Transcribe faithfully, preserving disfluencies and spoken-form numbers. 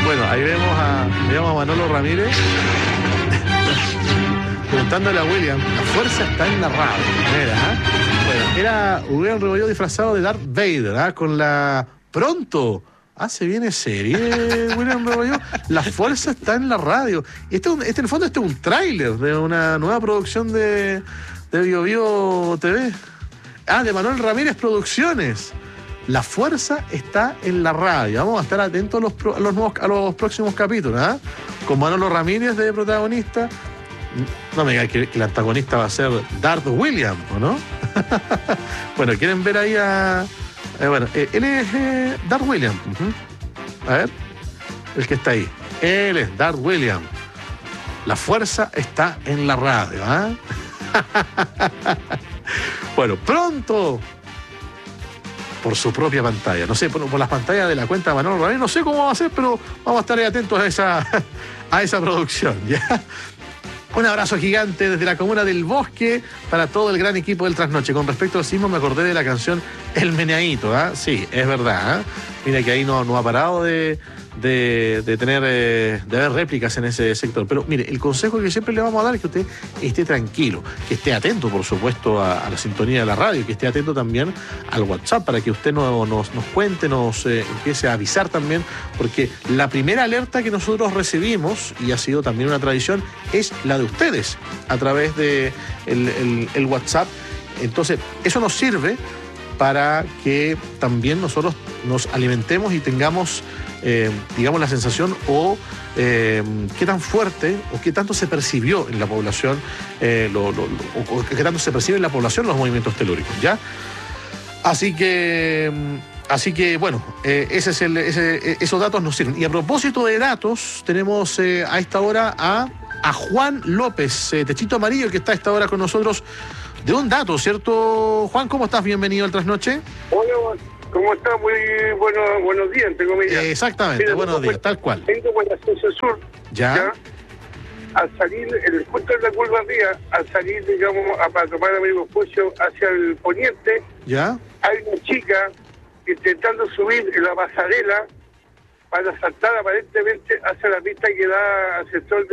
Bueno, ahí vemos a, vemos a Manolo Ramírez preguntándole a William, la fuerza está en la radio. Era, ¿eh? Bueno, era William Rebolledo disfrazado de Darth Vader, ¿eh? Con la... Pronto. Ah, se viene serie, William Rebolledo. La fuerza está en la radio. Y este, este en el fondo, este es un tráiler de una nueva producción de, de Bio Bio T V. Ah, de Manuel Ramírez Producciones. La fuerza está en la radio. Vamos a estar atentos a los, pro, a los, nuevos, a los próximos capítulos, ¿eh? Con Manolo Ramírez de protagonista. No me digas que, que el antagonista va a ser Darth William, ¿o no? Bueno, ¿quieren ver ahí a...? Eh, bueno, eh, él es eh, Darth William. Uh-huh. A ver, el que está ahí. Él es Darth William. La fuerza está en la radio, ¿eh? Bueno, pronto... por su propia pantalla, no sé, por, por las pantallas de la cuenta de Manolo Ramírez, no sé cómo va a ser, pero vamos a estar ahí atentos a esa, a esa producción, ¿ya? Un abrazo gigante desde la comuna del Bosque para todo el gran equipo del Trasnoche. Con respecto al sismo, me acordé de la canción El Meneadito, ¿ah? ¿eh? Sí, es verdad, ¿eh? Mira que ahí no, no ha parado de, de, de tener, eh, de haber réplicas en ese sector. Pero mire, el consejo que siempre le vamos a dar es que usted esté tranquilo, que esté atento, por supuesto, a, a la sintonía de la radio, que esté atento también al WhatsApp para que usted no, nos, nos cuente, nos eh, empiece a avisar también, porque la primera alerta que nosotros recibimos, y ha sido también una tradición, es la de ustedes, a través de el, el, el WhatsApp. Entonces, eso nos sirve para que también nosotros nos alimentemos y tengamos, eh, digamos, la sensación o eh, qué tan fuerte o qué tanto se percibió en la población, eh, lo, lo, lo, o qué tanto se percibe en la población los movimientos telúricos, ¿ya? Así que, así que bueno, eh, ese es el, ese, esos datos nos sirven. Y a propósito de datos, tenemos eh, a esta hora a, a Juan López, eh, Techito Amarillo, que está a esta hora con nosotros. De un dato, ¿cierto, Juan? ¿Cómo estás? Bienvenido al Trasnoche. Hola, ¿cómo estás? Muy bueno, buenos días, entre comillas. Eh, exactamente, Mira, buenos días, tal cual. Vengo por la Ascenso Sur. ¿Ya? ¿Ya? Al salir, en el punto de la curva arriba, al salir, digamos, a, para tomar a mi Vespucio hacia el poniente, ¿ya? Hay una chica intentando subir en la pasarela para saltar aparentemente hacia la pista que da al sector de